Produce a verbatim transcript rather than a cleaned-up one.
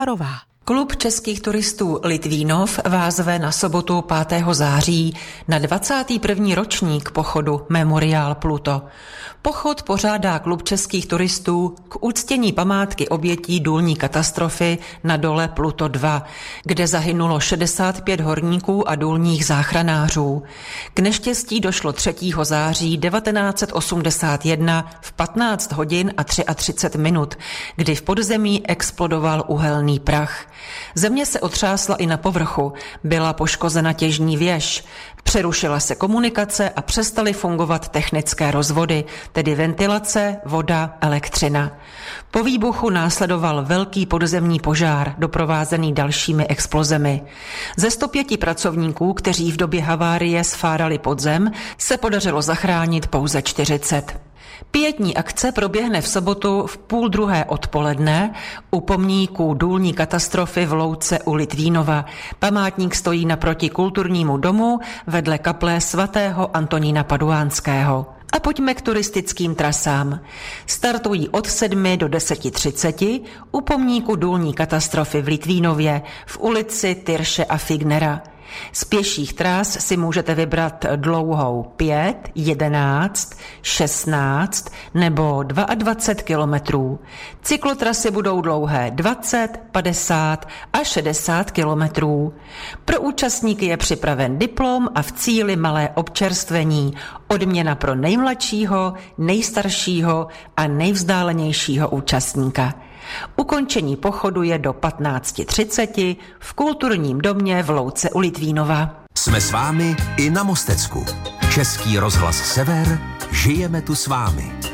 Rová. Klub českých turistů Litvínov vás zve na sobotu pátého září na dvacátý první ročník pochodu Memoriál Pluto. Pochod pořádá Klub českých turistů k uctění památky obětí důlní katastrofy na dole Pluto dva, kde zahynulo šedesát pět horníků a důlních záchranářů. K neštěstí došlo třetího září devatenáct set osmdesát jedna v patnáct hodin a třicet tři minut, kdy v podzemí explodoval uhelný prach. Země se otřásla i na povrchu, byla poškozena těžní věž, přerušila se komunikace a přestaly fungovat technické rozvody, tedy ventilace, voda, elektřina. Po výbuchu následoval velký podzemní požár, doprovázený dalšími explozemi. Ze sto pěti pracovníků, kteří v době havárie sfárali podzem, se podařilo zachránit pouze čtyřicet. Pietní akce proběhne v sobotu v půl druhé odpoledne u pomníku důlní katastrofy v Louce u Litvínova. Památník stojí naproti kulturnímu domu vedle kaple svatého Antonína Paduánského. A pojďme k turistickým trasám. Startují od sedmi do deseti třiceti u pomníku důlní katastrofy v Litvínově v ulici Tyrše a Fignera. Z pěších tras si můžete vybrat dlouhou pět, jedenáct, šestnáct nebo dvacet dva kilometrů. Cyklotrasy budou dlouhé dvacet, padesát a šedesát kilometrů. Pro účastníky je připraven diplom a v cíli malé občerstvení, odměna pro nejmladšího, nejstaršího a nejvzdálenějšího účastníka. Ukončení pochodu je do patnáct třicet v kulturním domě v Louce u Litvínova. Jsme s vámi i na Mostecku. Český rozhlas Sever, žijeme tu s vámi.